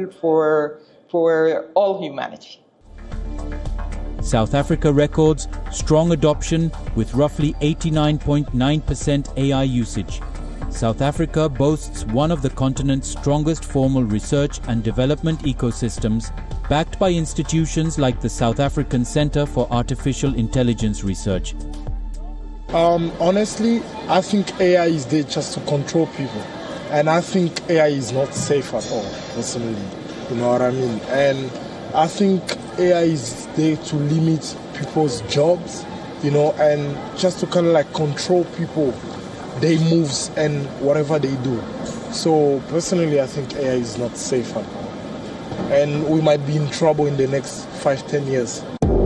good for all humanity. South Africa records strong adoption with roughly 89.9% AI usage. South Africa boasts one of the continent's strongest formal research and development ecosystems, backed by institutions like the South African Centre for Artificial Intelligence Research. Honestly, I think AI is there just to control people. And I think AI is not safe at all, personally. You know what I mean? And I think AI is there to limit people's jobs, you know, and just to kind of like control people, their moves and whatever they do. So personally, I think AI is not safe at all. And we might be in trouble in the next 5-10 years.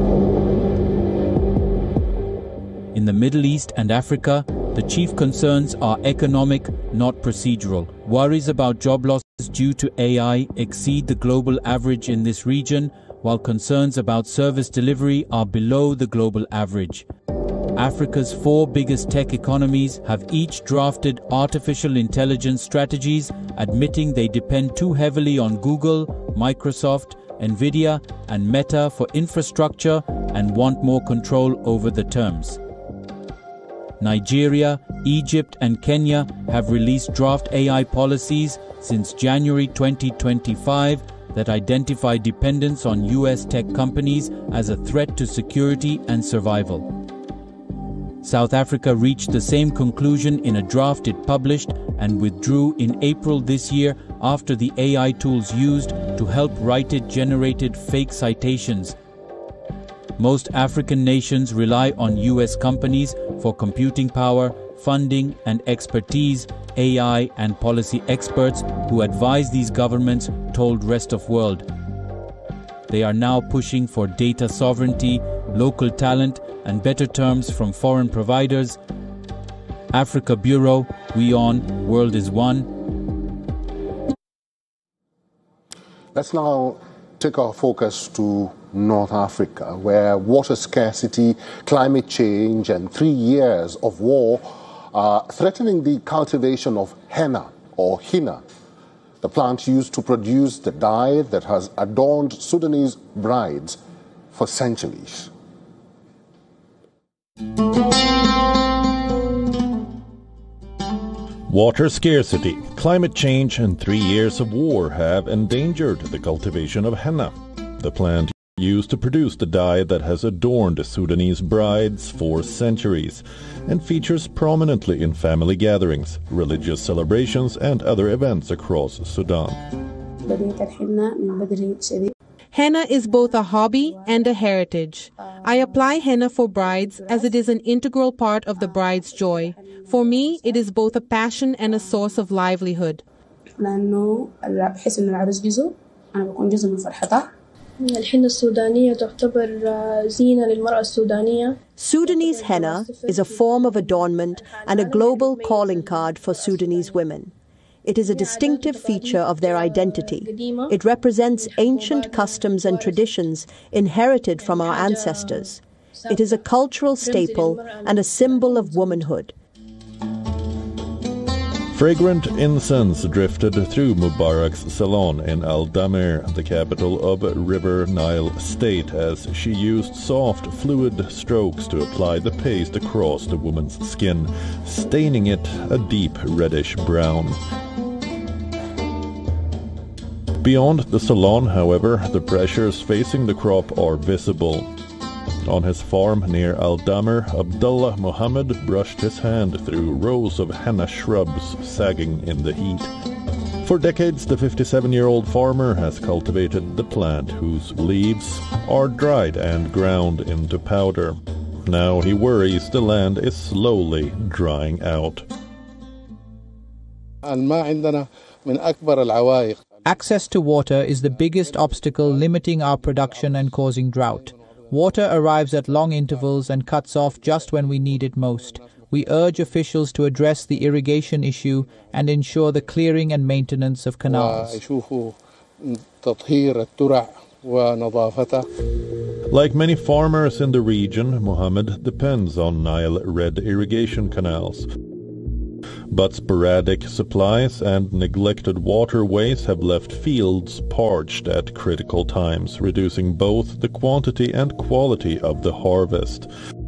In the Middle East and Africa, the chief concerns are economic, not procedural. Worries about job losses due to AI exceed the global average in this region, while concerns about service delivery are below the global average. Africa's 4 biggest tech economies have each drafted artificial intelligence strategies, admitting they depend too heavily on Google, Microsoft, Nvidia, and Meta for infrastructure and want more control over the terms. Nigeria, Egypt, and Kenya have released draft AI policies since January 2025 that identify dependence on US tech companies as a threat to security and survival. South Africa reached the same conclusion in a draft it published and withdrew in April this year after the AI tools used to help write it generated fake citations. Most African nations rely on US companies for computing power, funding, and expertise, AI and policy experts who advise these governments told Rest of World. They are now pushing for data sovereignty, local talent, and better terms from foreign providers. Africa Bureau, WION, World is One. Let's now take our focus to North Africa, where water scarcity, climate change, and 3 years of war are threatening the cultivation of henna or hinna, the plant used to produce the dye that has adorned Sudanese brides for centuries. Water scarcity, climate change, and 3 years of war have endangered the cultivation of henna, the plant used to produce the dye that has adorned Sudanese brides for centuries and features prominently in family gatherings, religious celebrations, and other events across Sudan. Henna is both a hobby and a heritage. I apply henna for brides as it is an integral part of the bride's joy. For me, it is both a passion and a source of livelihood. Sudanese henna is a form of adornment and a global calling card for Sudanese women. It is a distinctive feature of their identity. It represents ancient customs and traditions inherited from our ancestors. It is a cultural staple and a symbol of womanhood. Fragrant incense drifted through Mubarak's salon in Al Damer, the capital of River Nile State, as she used soft, fluid strokes to apply the paste across the woman's skin, staining it a deep reddish brown. Beyond the salon, however, the pressures facing the crop are visible. On his farm near Al Damer, Abdullah Mohammed brushed his hand through rows of henna shrubs sagging in the heat. For decades, the 57-year-old farmer has cultivated the plant, whose leaves are dried and ground into powder. Now he worries the land is slowly drying out. Access to water is the biggest obstacle limiting our production and causing drought. Water arrives at long intervals and cuts off just when we need it most. We urge officials to address the irrigation issue and ensure the clearing and maintenance of canals. Like many farmers in the region, Mohammed depends on Nile Red irrigation canals. But sporadic supplies and neglected waterways have left fields parched at critical times, reducing both the quantity and quality of the harvest.